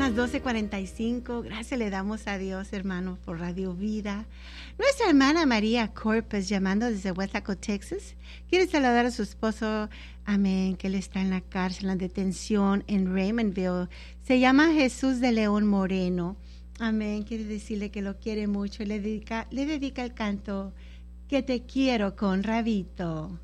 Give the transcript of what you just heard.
las 12:45. Gracias le damos a Dios, hermano, por Radio Vida. Nuestra hermana María Corpus, llamando desde Westlaco, Texas, quiere saludar a su esposo, amén, que él está en la cárcel, en la detención en Raymondville. Se llama Jesús de León Moreno. Amén, quiere decirle que lo quiere mucho y le dedica el canto Que te quiero con Rabito.